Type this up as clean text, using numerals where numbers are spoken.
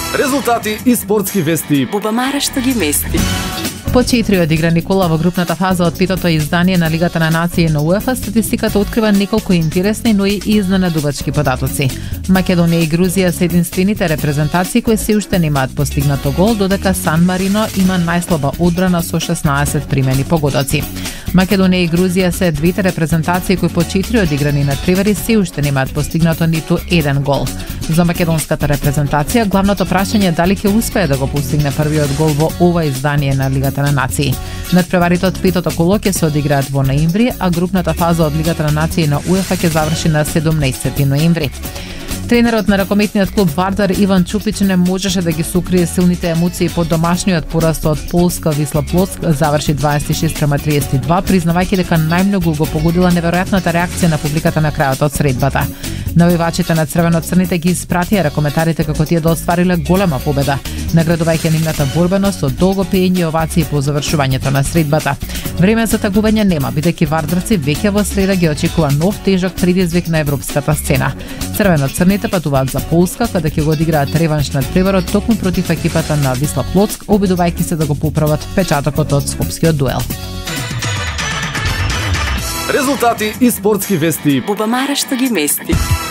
Резултати и спортски вести. Бубамара што ги мести. По 4 одиграни кола во групната фаза од петото издание на Лигата на нации на УЕФА, статистиката открива неколку интересни, но и изненадувачки податоци. Македонија и Грузија се единствените репрезентации кои се уште немаат постигнато гол, додека Сан Марино има најслаба одбрана со 16 примени погодоци. Македонија и Грузија се двете репрезентации кои по 4 одиграни надпревари се уште немаат постигнато ниту еден гол. За македонската репрезентација главното прашање е дали ќе успее да го постигне првиот гол во ова издание на Лигата на нации. Надпреварите од петото коло ќе се одиграат во ноември, а групната фаза од Лигата на нации на УЕФА ќе заврши на 17 ноември. Тренерот на ракометниот клуб Вардар Иван Чупич не можеше да ги сукрие силните емоции по домашниот пораз од Полска Висла Плоцк, заврши 26-32, признавајќи дека најмногу го погодила неверојатната реакција на публиката на крајот од средбата. Навивачите на црвено-црните ги испратија ракометарите како тие да оствариле голема победа, наградувајќи нивната борбеност со долго пеење и овации по завршувањето на средбата. Време за тагување нема, бидејќи вардарци веќе во среда ги очекува нов тежок предизвик на европската сцена. Црвено-црните патуваат за Полска, каде ќе го одиграат реванш над преварот токму против екипата на Висла Плоцк, обидувајќи се да го поправат впечатокот од скопскиот дуел. Резултати и спортски вести. Бубамара што ги мести.